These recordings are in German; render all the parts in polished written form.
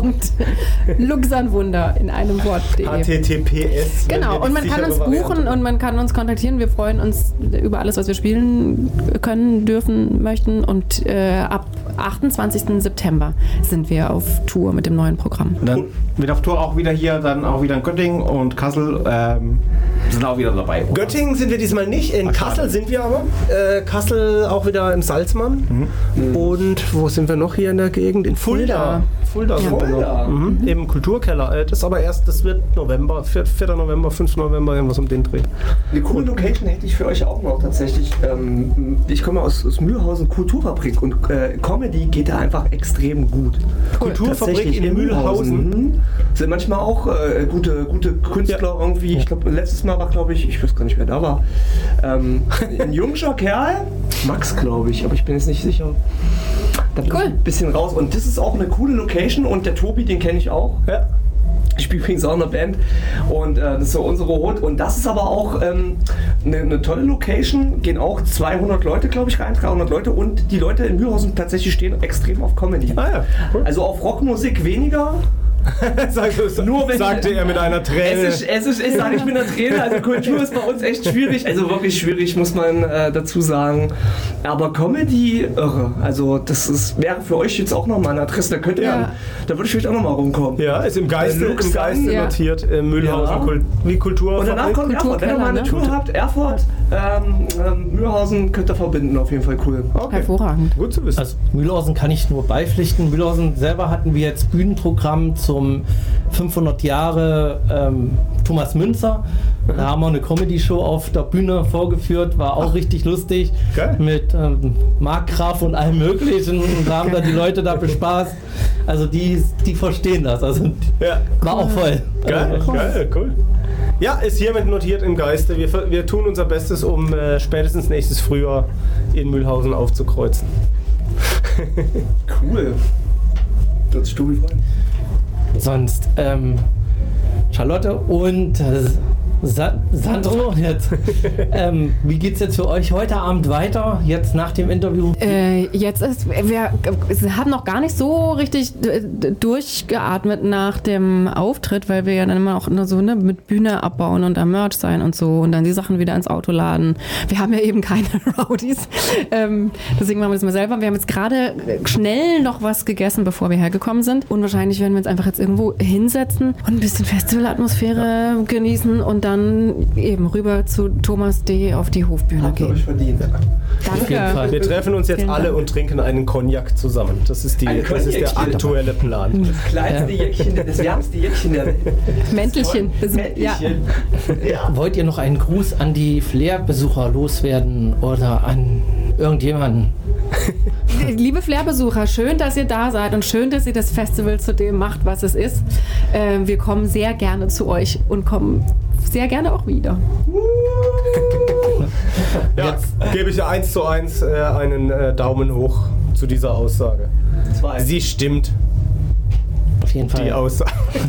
www.luxanwunder in einem Wort.de. https. Genau, und man kann uns buchen und man kann uns kontaktieren. Wir freuen uns über alles, was wir spielen können, dürfen, möchten. Und ab 28. September sind wir auf Tour mit dem neuen Programm. Und dann wird auf Tour auch wieder hier, dann auch wieder in Göttingen und Kassel sind auch wieder dabei. Oder? Göttingen sind wir diesmal nicht, in Kassel sind wir aber. Kassel auch wieder im Salzmann. Und wo sind wir noch hier in der Gegend? In Fulda. Fulda sind wir noch. Im Kulturkeller. Das aber erst, das wird November, 4. November, 5. November, irgendwas um den Dreh. Eine coole Location hätte ich für euch auch noch tatsächlich. Ich komme aus Mühlhausen, Kulturfabrik, und Comedy geht da einfach extrem gut. Kulturfabrik in Mühlhausen. Sind manchmal auch gute Künstler irgendwie. Ich glaube, letztes Mal war, glaube ich weiß gar nicht, wer da war. Ein jungscher Kerl, Max, glaube ich, aber ich bin jetzt nicht sicher. Da bin ich ein bisschen raus. Und das ist auch eine coole Location, und der Tobi, den kenne ich auch. Ja. Ich spiele übrigens auch in einer Band, und das ist so unsere Hut. Und das ist aber auch eine tolle Location. Gehen auch 200 Leute, glaube ich, rein, 300 Leute. Und die Leute in Mühlhausen tatsächlich stehen extrem auf Comedy. Ah ja, cool. Also auf Rockmusik weniger. Sagte er mit einer Träne. Es ist, sage ich mit einer Träne, also Kultur ist bei uns echt schwierig, also wirklich schwierig, muss man dazu sagen. Aber Comedy, irre. Also das wäre für euch jetzt auch nochmal eine Adresse, da könnt ihr, da würde ich vielleicht auch nochmal rumkommen. Ja, ist im Geiste notiert, Mühlhausen, Kultur. Und danach kommt Erfurt, wenn ihr mal eine Tour habt, Erfurt, Mühlhausen könnt ihr verbinden, auf jeden Fall cool. Okay. Hervorragend. Gut zu wissen. Also Mühlhausen kann ich nur beipflichten. Mühlhausen selber hatten wir jetzt Bühnenprogramm zum 500 Jahre Thomas Münzer. Da haben wir eine Comedy-Show auf der Bühne vorgeführt, war auch richtig lustig. Geil. Mit Mark Graf und allem Möglichen. Und da haben da die Leute da bespaßt. Also die verstehen das. Also war auch voll. Geil, geil, cool. Ja, ist hiermit notiert im Geiste. Wir tun unser Bestes, um spätestens nächstes Frühjahr in Mühlhausen aufzukreuzen. Cool. Das ist Stubi freuen. Sonst Charlotte und Sandro, jetzt, wie geht's jetzt für euch heute Abend weiter, jetzt nach dem Interview? Wir haben noch gar nicht so richtig durchgeatmet nach dem Auftritt, weil wir ja dann immer auch so mit Bühne abbauen und am Merch sein und so und dann die Sachen wieder ins Auto laden. Wir haben ja eben keine Rowdies, deswegen machen wir das mal selber. Wir haben jetzt gerade schnell noch was gegessen, bevor wir hergekommen sind, und wahrscheinlich werden wir uns einfach jetzt irgendwo hinsetzen und ein bisschen Festivalatmosphäre genießen und dann eben rüber zu Thomas D. auf die Hofbühne gehen. Habt ihr euch verdient. Danke. Wir treffen uns jetzt alle und trinken einen Cognac zusammen. Das ist der aktuelle Plan. Das kleinste Jäckchen, das wärmste Jäckchen der Welt. Mäntelchen. Mäntelchen. Ja. Wollt ihr noch einen Gruß an die Flair-Besucher loswerden oder an irgendjemanden? Liebe Flair-Besucher, schön, dass ihr da seid und schön, dass ihr das Festival zu dem macht, was es ist. Wir kommen sehr gerne zu euch und kommen sehr gerne auch wieder. Ja, jetzt gebe ich 1:1 einen Daumen hoch zu dieser Aussage. 2. Sie stimmt. Auf jeden Fall. Die Aussage.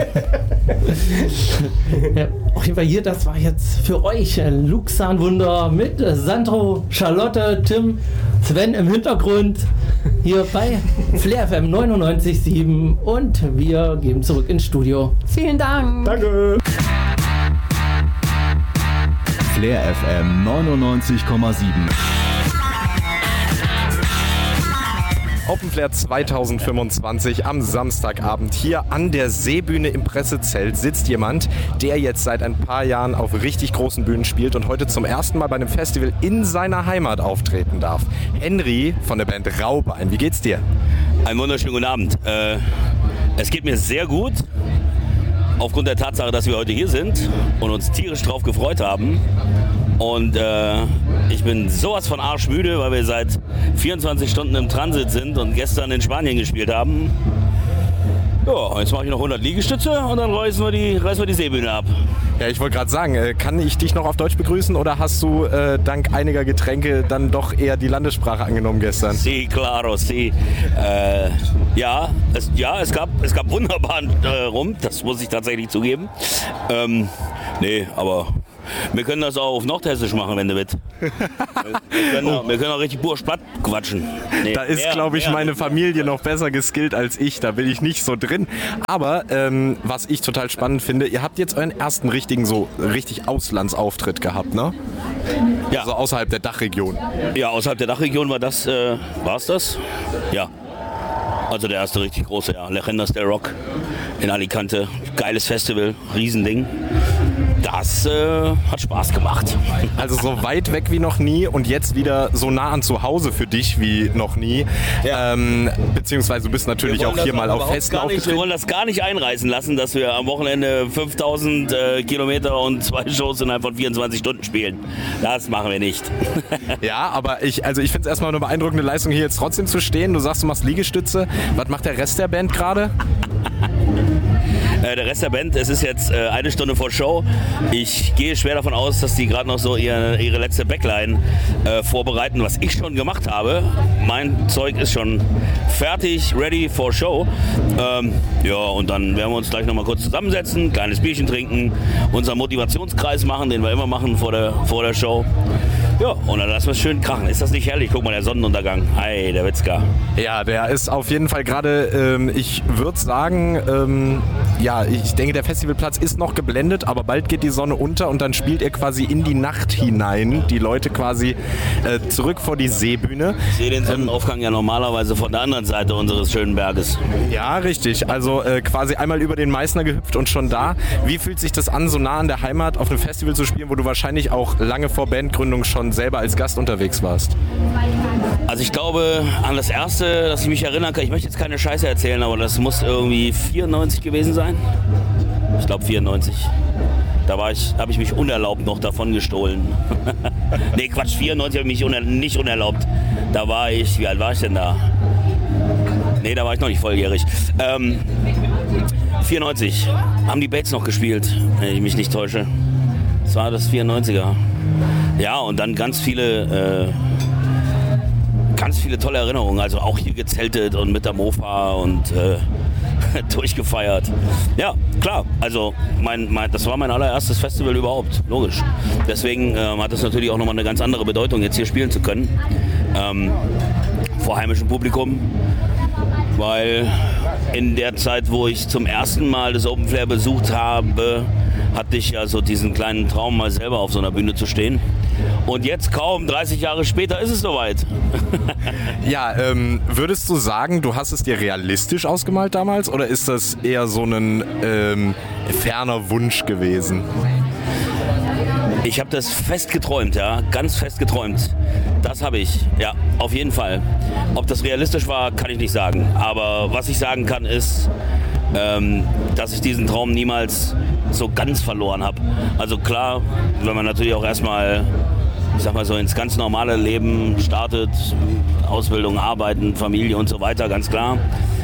Ja, auf jeden Fall hier, das war jetzt für euch Luxanwunder mit Sandro, Charlotte, Tim, Sven im Hintergrund hier bei Flair FM 99,7 und wir geben zurück ins Studio. Vielen Dank. Danke. Flair FM 99,7. Open Flair 2025 am Samstagabend. Hier an der Seebühne im Pressezelt sitzt jemand, der jetzt seit ein paar Jahren auf richtig großen Bühnen spielt und heute zum ersten Mal bei einem Festival in seiner Heimat auftreten darf. Henry von der Band Raubein. Wie geht's dir? Einen wunderschönen guten Abend. Es geht mir sehr gut. Aufgrund der Tatsache, dass wir heute hier sind und uns tierisch drauf gefreut haben. Und ich bin sowas von arschmüde, weil wir seit 24 Stunden im Transit sind und gestern in Spanien gespielt haben. Ja, jetzt mache ich noch 100 Liegestütze und dann reißen wir die Seebühne ab. Ja, ich wollte gerade sagen, kann ich dich noch auf Deutsch begrüßen oder hast du dank einiger Getränke dann doch eher die Landessprache angenommen gestern? Sí, claro, sí. Es gab wunderbaren Rum, das muss ich tatsächlich zugeben. Nee, aber Wir können das auch auf Nordhessisch machen, wenn du willst. Wir können auch richtig Burschplatt quatschen. Nee, Da ist, glaube ich, meine Familie noch besser geskillt als ich. Da bin ich nicht so drin. Aber was ich total spannend finde, ihr habt jetzt euren ersten richtig Auslandsauftritt gehabt, ne? Ja. Also außerhalb der Dachregion. Ja, außerhalb der Dachregion war's das? Ja. Also der erste richtig große, ja. Leyendas del Rock in Alicante. Geiles Festival, Riesending. Das hat Spaß gemacht. Also so weit weg wie noch nie und jetzt wieder so nah an zu Hause für dich wie noch nie. Ja. Beziehungsweise du bist natürlich auch hier mal auf Festen Wir aufgetreten. wollen das gar nicht einreißen lassen, dass wir am Wochenende 5000 Kilometer und 2 Shows innerhalb von 24 Stunden spielen. Das machen wir nicht. Ja, aber ich finde es erstmal eine beeindruckende Leistung, hier jetzt trotzdem zu stehen. Du sagst, du machst Liegestütze. Was macht der Rest der Band gerade? Der Rest der Band, es ist jetzt 1 Stunde vor Show. Ich gehe schwer davon aus, dass die gerade noch so ihre letzte Backline vorbereiten, was ich schon gemacht habe. Mein Zeug ist schon fertig, ready for Show. Ja, und dann werden wir uns gleich noch mal kurz zusammensetzen, kleines Bierchen trinken, unseren Motivationskreis machen, den wir immer machen vor der Show. Ja, und dann lassen wir es schön krachen. Ist das nicht herrlich? Guck mal, der Sonnenuntergang. Hey, der Witzka. Ja, der ist auf jeden Fall gerade, ich würde sagen, ich denke, der Festivalplatz ist noch geblendet, aber bald geht die Sonne unter und dann spielt ihr quasi in die Nacht hinein, die Leute quasi zurück vor die Seebühne. Ich sehe den Sonnenaufgang ja normalerweise von der anderen Seite unseres schönen Berges. Ja, richtig. Also quasi einmal über den Meißner gehüpft und schon da. Wie fühlt sich das an, so nah an der Heimat auf einem Festival zu spielen, wo du wahrscheinlich auch lange vor Bandgründung schon selber als Gast unterwegs warst? Also ich glaube an das erste, dass ich mich erinnern kann, ich möchte jetzt keine Scheiße erzählen, aber das muss irgendwie 94 gewesen sein. Ich glaube 94. Da habe ich mich unerlaubt noch davon gestohlen. Nee, Quatsch, 94 habe ich mich nicht unerlaubt. Da war ich, wie alt war ich denn da? Nee, da war ich noch nicht volljährig. 94 haben die Bates noch gespielt, wenn ich mich nicht täusche. Das war das 94er. Ja, und dann ganz viele tolle Erinnerungen. Also auch hier gezeltet und mit der Mofa und durchgefeiert. Ja, klar. Also das war mein allererstes Festival überhaupt. Logisch. Deswegen hat es natürlich auch nochmal eine ganz andere Bedeutung, jetzt hier spielen zu können. Vor heimischem Publikum. Weil in der Zeit, wo ich zum ersten Mal das Open Flair besucht habe, hatte ich ja so diesen kleinen Traum, mal selber auf so einer Bühne zu stehen. Und jetzt, kaum 30 Jahre später, ist es soweit. Ja, würdest du sagen, du hast es dir realistisch ausgemalt damals oder ist das eher so ein ferner Wunsch gewesen? Ich habe das fest geträumt, ja, ganz fest geträumt. Das habe ich, ja, auf jeden Fall. Ob das realistisch war, kann ich nicht sagen. Aber was ich sagen kann, ist, dass ich diesen Traum niemals so ganz verloren habe. Also klar, wenn man natürlich auch erstmal, ich sag mal so, ins ganz normale Leben startet, Ausbildung, Arbeiten, Familie und so weiter, ganz klar.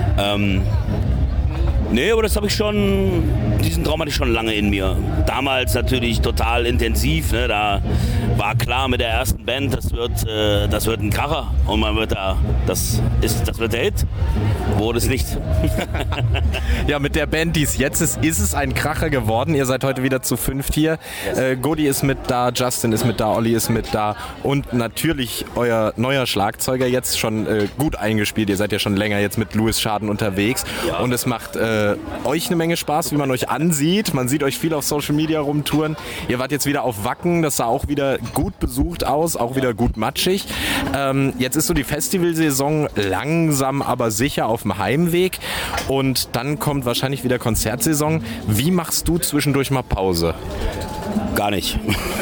Nee, aber das habe ich schon, diesen Traum hatte ich schon lange in mir. Damals natürlich total intensiv, ne? Da war klar mit der ersten Band, das wird ein Kracher und man wird das wird der Hit. Wurde es nicht. Ja, mit der Band, die es jetzt ist es ein Kracher geworden. Ihr seid heute wieder zu 5 hier. Godi ist mit da, Justin ist mit da, Olli ist mit da und natürlich euer neuer Schlagzeuger jetzt schon gut eingespielt. Ihr seid ja schon länger jetzt mit Louis Schaden unterwegs und es macht euch eine Menge Spaß, wie man euch ansieht. Man sieht euch viel auf Social Media rumtouren. Ihr wart jetzt wieder auf Wacken, das sah auch wieder gut besucht aus, auch wieder gut matschig. Jetzt ist so die Festivalsaison langsam, aber sicher auf dem Heimweg und dann kommt wahrscheinlich wieder Konzertsaison. Wie machst du zwischendurch mal Pause? Gar nicht.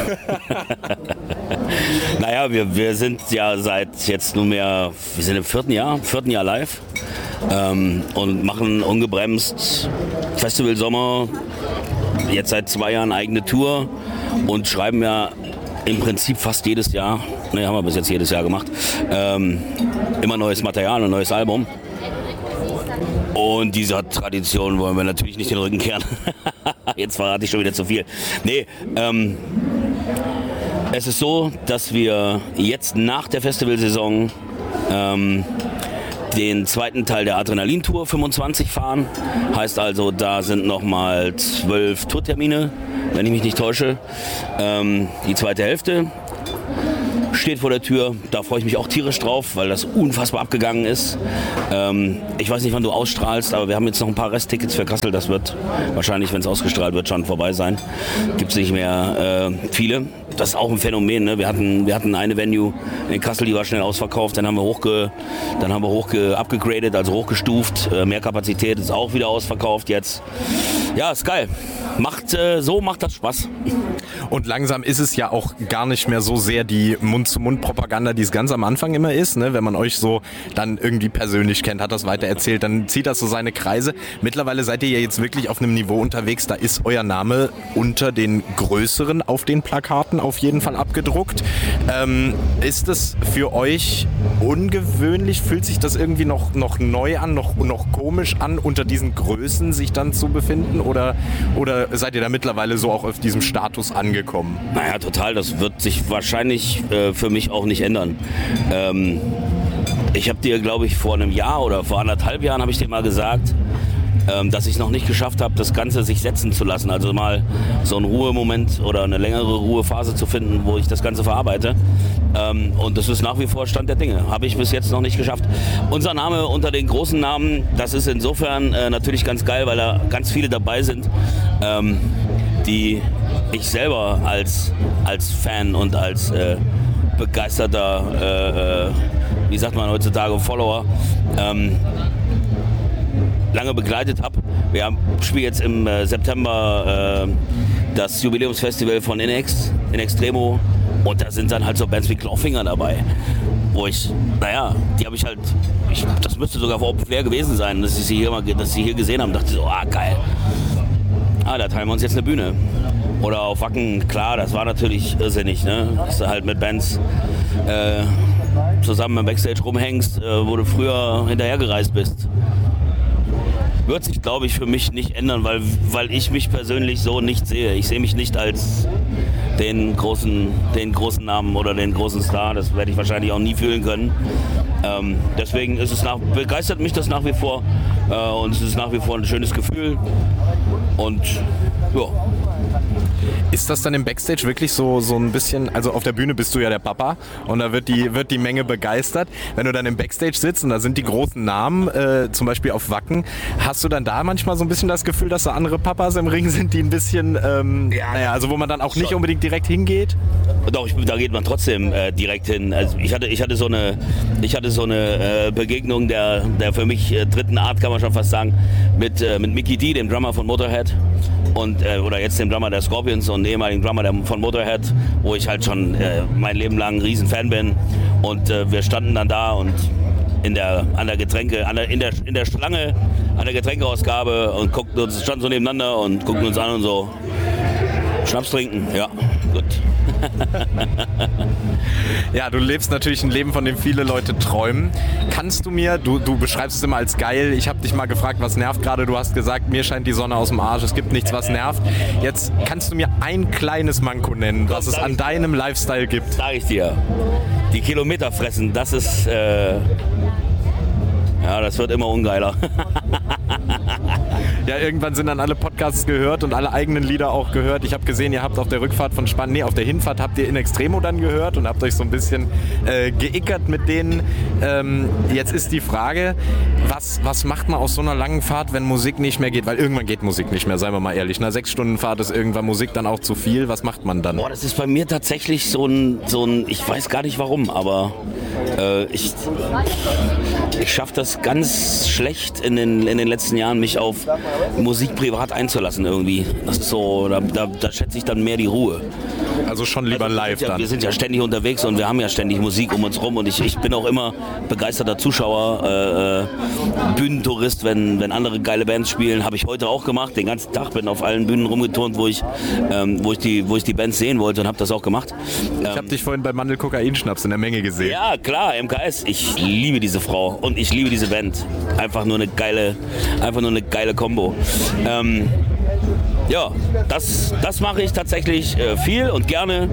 Naja, wir sind ja seit jetzt nunmehr, wir sind im vierten Jahr live und machen ungebremst Festivalsommer, jetzt seit 2 Jahren eigene Tour und schreiben ja im Prinzip fast jedes Jahr, ne, haben wir bis jetzt jedes Jahr gemacht, immer neues Material, ein neues Album. Und dieser Tradition wollen wir natürlich nicht den Rücken kehren. Jetzt verrate ich schon wieder zu viel. Nee, es ist so, dass wir jetzt nach der Festivalsaison den zweiten Teil der Adrenalin-Tour 25 fahren. Heißt also, da sind nochmal 12 Tourtermine wenn ich mich nicht täusche. Die zweite Hälfte steht vor der Tür. Da freue ich mich auch tierisch drauf, weil das unfassbar abgegangen ist. Ich weiß nicht, wann du ausstrahlst, aber wir haben jetzt noch ein paar Resttickets für Kassel. Das wird wahrscheinlich, wenn es ausgestrahlt wird, schon vorbei sein. Gibt es nicht mehr viele. Das ist auch ein Phänomen. Ne? Wir hatten eine Venue in Kassel, die war schnell ausverkauft. Dann haben wir upgegradet, also hochgestuft. Mehr Kapazität ist auch wieder ausverkauft jetzt. Ja, ist geil. Macht das Spaß. Und langsam ist es ja auch gar nicht mehr so sehr die Mund-zu-Mund-Propaganda, die es ganz am Anfang immer ist. Ne? Wenn man euch so dann irgendwie persönlich kennt, hat das weitererzählt, dann zieht das so seine Kreise. Mittlerweile seid ihr ja jetzt wirklich auf einem Niveau unterwegs, da ist euer Name unter den größeren auf den Plakaten auf jeden Fall abgedruckt. Ist es für euch ungewöhnlich? Fühlt sich das irgendwie noch neu an, noch komisch an, unter diesen Größen sich dann zu befinden? Oder seid ihr da mittlerweile so auch auf diesem Status angekommen? Naja, total. Das wird sich wahrscheinlich für mich auch nicht ändern. Ich habe dir, glaube ich, vor einem Jahr oder vor 1,5 Jahren habe ich dir mal gesagt, dass ich noch nicht geschafft habe, das Ganze sich setzen zu lassen. Also mal so einen Ruhemoment oder eine längere Ruhephase zu finden, wo ich das Ganze verarbeite. Und das ist nach wie vor Stand der Dinge. Habe ich bis jetzt noch nicht geschafft. Unser Name unter den großen Namen, das ist insofern natürlich ganz geil, weil da ganz viele dabei sind, die ich selber als Fan und als begeisterter, wie sagt man heutzutage, Follower, lange begleitet habe. Wir spielen jetzt im September das Jubiläumsfestival von In Extremo und da sind dann halt so Bands wie Clawfinger dabei, wo die habe ich halt, das müsste sogar vor Open Flair gewesen sein, dass sie hier gesehen haben, dachte so, geil. Da teilen wir uns jetzt eine Bühne. Oder auf Wacken, klar, das war natürlich irrsinnig, ne? Dass du halt mit Bands zusammen im Backstage rumhängst, wo du früher hinterhergereist bist. Wird sich, glaube ich, für mich nicht ändern, weil ich mich persönlich so nicht sehe. Ich sehe mich nicht als den großen Namen oder den großen Star. Das werde ich wahrscheinlich auch nie fühlen können. Deswegen begeistert mich das nach wie vor und es ist nach wie vor ein schönes Gefühl. Und ja. Ist das dann im Backstage wirklich so ein bisschen, also auf der Bühne bist du ja der Papa und da wird die Menge begeistert. Wenn du dann im Backstage sitzt und da sind die großen Namen, zum Beispiel auf Wacken, hast du dann da manchmal so ein bisschen das Gefühl, dass da andere Papas im Ring sind, die ein bisschen, also wo man dann auch nicht unbedingt direkt hingeht? Doch, da geht man trotzdem direkt hin. Also ich hatte so eine Begegnung der für mich dritten Art, kann man schon fast sagen, mit Mickey D, dem Drummer von Motorhead oder jetzt dem Drummer der Scorpions und ehemaligen Drummer von Motorhead, wo ich halt schon mein Leben lang ein Riesenfan bin. Und wir standen dann da und in der Schlange an der Getränkeausgabe und standen so nebeneinander und guckten uns an und so. Schnaps trinken, ja, gut. Ja, du lebst natürlich ein Leben, von dem viele Leute träumen. Kannst du mir, du beschreibst es immer als geil, ich habe dich mal gefragt, was nervt gerade, du hast gesagt, mir scheint die Sonne aus dem Arsch, es gibt nichts, was nervt. Jetzt kannst du mir ein kleines Manko nennen, was es an deinem Lifestyle gibt. Sag ich dir, die Kilometer fressen, das ist, das wird immer ungeiler. Ja, irgendwann sind dann alle Podcasts gehört und alle eigenen Lieder auch gehört. Ich habe gesehen, ihr habt auf der Rückfahrt von auf der Hinfahrt habt ihr In Extremo dann gehört und habt euch so ein bisschen geickert mit denen. Jetzt ist die Frage, was macht man aus so einer langen Fahrt, wenn Musik nicht mehr geht? Weil irgendwann geht Musik nicht mehr, seien wir mal ehrlich. Nach 6 Stunden Fahrt ist irgendwann Musik dann auch zu viel. Was macht man dann? Das ist bei mir tatsächlich so ein ich weiß gar nicht warum, aber ich schaffe das ganz schlecht in den letzten Jahren, mich auf Musik privat einzulassen irgendwie. Das ist so, da schätze ich dann mehr die Ruhe. Also schon lieber live dann. Wir sind ja ständig unterwegs und wir haben ja ständig Musik um uns rum und ich bin auch immer begeisterter Zuschauer, Bühnentourist, wenn andere geile Bands spielen, habe ich heute auch gemacht. Den ganzen Tag bin auf allen Bühnen rumgeturnt, wo ich die Bands sehen wollte und habe das auch gemacht. Ich habe dich vorhin bei Mandel-Kokain-Schnaps in der Menge gesehen. Ja, klar, MKS. Ich liebe diese Frau und ich liebe diese Band. Einfach nur eine geile Kombo. Das mache ich tatsächlich viel und gerne.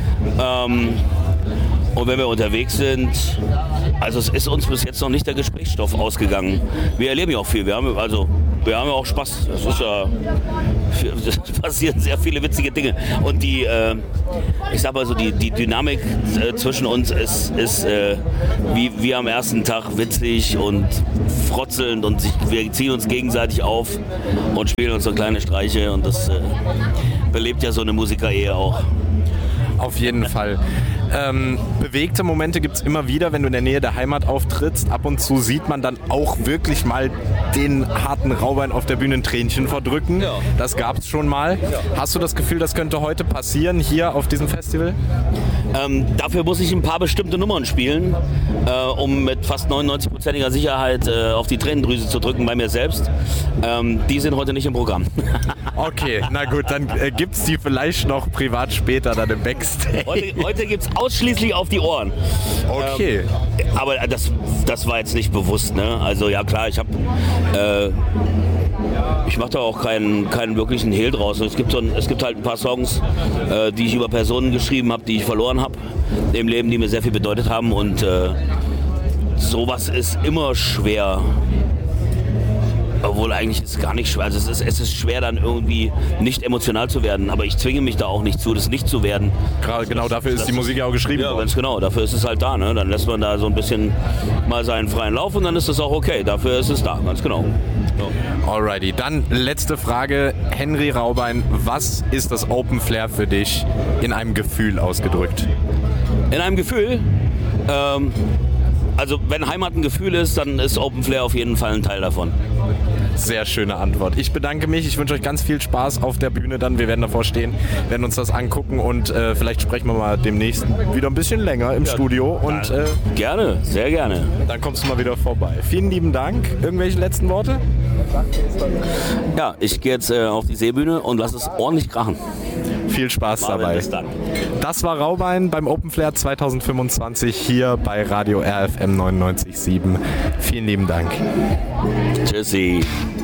Und wenn wir unterwegs sind, also es ist uns bis jetzt noch nicht der Gesprächsstoff ausgegangen. Wir erleben ja auch viel. Wir haben also wir haben ja auch Spaß. Das ist ja, es passieren sehr viele witzige Dinge. Und die, ich sag mal so, die Dynamik zwischen uns ist wie am ersten Tag witzig und frotzelnd und wir ziehen uns gegenseitig auf und spielen uns so kleine Streiche und das belebt ja so eine Musiker-Ehe auch. Auf jeden Fall. Bewegte Momente gibt es immer wieder, wenn du in der Nähe der Heimat auftrittst. Ab und zu sieht man dann auch wirklich mal den harten Raubein auf der Bühne ein Tränchen verdrücken. Ja. Das gab es schon mal. Ja. Hast du das Gefühl, das könnte heute passieren hier auf diesem Festival? Dafür muss ich ein paar bestimmte Nummern spielen, um mit fast 99%iger Sicherheit auf die Tränendrüse zu drücken bei mir selbst. Die sind heute nicht im Programm. Okay, na gut, dann gibt's die vielleicht noch privat später dann im Backstage. Heute gibt's ausschließlich auf die Ohren. Okay. Aber das war jetzt nicht bewusst, ne? Also ja klar, ich mache da auch keinen wirklichen Hehl draus. Es gibt halt ein paar Songs, die ich über Personen geschrieben habe, die ich verloren habe im Leben, die mir sehr viel bedeutet haben und sowas ist immer schwer. Obwohl eigentlich ist es gar nicht schwer. Also es ist schwer dann irgendwie nicht emotional zu werden, aber ich zwinge mich da auch nicht zu, das nicht zu werden. Gerade genau dafür ist die Musik ja auch geschrieben worden. Ja, ganz genau, dafür ist es halt da. Ne? Dann lässt man da so ein bisschen mal seinen freien Lauf und dann ist es auch okay. Dafür ist es da, ganz genau. Ja. Alrighty, dann letzte Frage. Henry Raubein, was ist das Open Flair für dich in einem Gefühl ausgedrückt? In einem Gefühl? Also wenn Heimat ein Gefühl ist, dann ist Open Flair auf jeden Fall ein Teil davon. Sehr schöne Antwort. Ich bedanke mich. Ich wünsche euch ganz viel Spaß auf der Bühne dann. Wir werden davor stehen, werden uns das angucken und vielleicht sprechen wir mal demnächst wieder ein bisschen länger im Studio. Und, gerne, sehr gerne. Dann kommst du mal wieder vorbei. Vielen lieben Dank. Irgendwelche letzten Worte? Ja, ich gehe jetzt auf die Seebühne und lasse es ordentlich krachen. Viel Spaß dabei. Bis dann. Das war Raubein beim Open Flair 2025 hier bei Radio RFM 99.7. Vielen lieben Dank. Tschüssi.